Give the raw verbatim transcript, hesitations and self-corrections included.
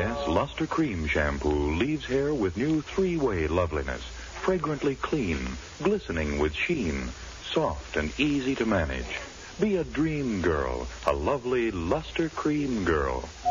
Yes, Luster Cream Shampoo leaves hair with new three-way loveliness. Fragrantly clean, glistening with sheen, soft and easy to manage. Be a dream girl, a lovely Luster Cream girl.